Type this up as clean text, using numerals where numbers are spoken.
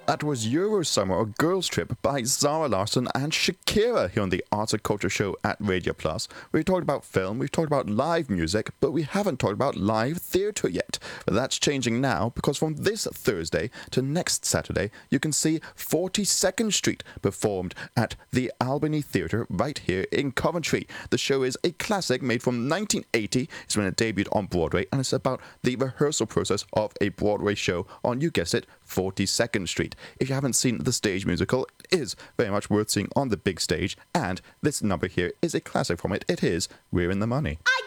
That was Eurosummer or Girls Trip by Zara Larsson and Shakira here on the Arts and Culture Show at Radio Plus. We've talked about film, we've talked about live music, but we haven't talked about live theatre yet. But that's changing now because from this Thursday to next Saturday, you can see 42nd Street performed at the Albany Theatre right here in Coventry. The show is a classic made from 1980. It's when it debuted on Broadway, and it's about the rehearsal process of a Broadway show on, you guessed it, 42nd Street. If you haven't seen the stage musical, it is very much worth seeing on the big stage, and this number here is a classic from it. It is We're in the Money.